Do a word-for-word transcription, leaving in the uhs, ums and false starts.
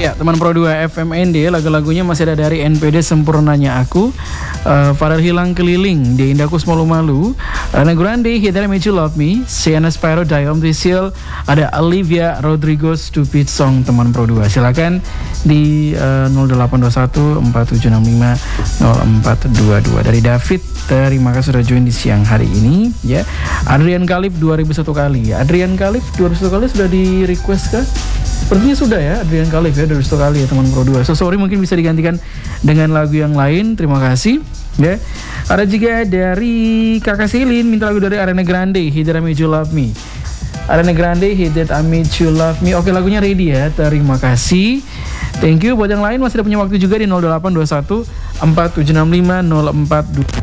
Ya, teman Pro dua F M N D, lagu-lagunya masih ada dari N P D Sempurnanya Aku, uh, Farel Hilang Keliling, Dia Indahku Semalu Malu, Ariana Grande, Hit That Made You Love Me, Sienna Spyro, Die On The Seal, ada Olivia Rodrigo, Stupid Song, teman Pro dua. Silakan di uh, nol delapan dua satu empat tujuh enam lima nol empat dua dua. Dari David, terima kasih sudah join di siang hari ini ya. Adrian Khalif dua ribu satu kali. Adrian Khalif dua ribu satu kali sudah di request kah? Sepertinya sudah ya, Adrian Khalif ya, dari kali ya teman Pro dua. So sorry, mungkin bisa digantikan dengan lagu yang lain. Terima kasih ya. Ada juga dari Kakak Selin minta lagu dari Ariana Grande, Hit That Made You Love Me. Ariana Grande, Hit That Made You Love Me. Oke, lagunya ready ya. Terima kasih. Thank you. Buat yang lain masih ada punya waktu juga di nol delapan dua satu empat tujuh enam lima nol empat dua.